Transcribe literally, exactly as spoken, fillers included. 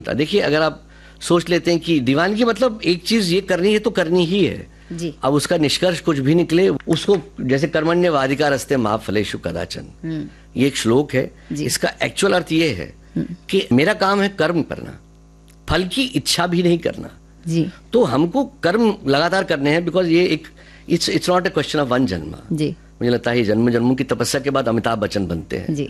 देखिए, अगर आप सोच लेते हैं कि दीवानगी मतलब एक चीज ये करनी है तो करनी ही है जी। अब उसका निष्कर्ष कुछ भी निकले, उसको जैसे कर्मण्यवाधिकारस्ते मा फलेषु कदाचन, ये एक श्लोक है। इसका एक्चुअल अर्थ ये है कि मेरा काम है कर्म करना, फल की इच्छा भी नहीं करना जी। तो हमको कर्म लगातार करने हैं, बिकॉज ये एक it's it's not a question of one जन्म। जी। मुझे लगता है जन्म जन्मों की तपस्या के बाद अमिताभ बच्चन बनते हैं। जी।